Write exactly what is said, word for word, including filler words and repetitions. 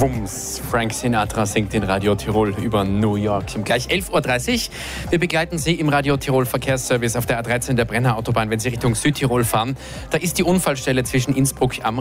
Wumms. Frank Sinatra singt in Radio Tirol über New York. Um gleich elf Uhr dreißig. Wir begleiten Sie im Radio Tirol Verkehrsservice auf der A dreizehn der Brenner Autobahn, wenn Sie Richtung Südtirol fahren. Da ist die Unfallstelle zwischen Innsbruck am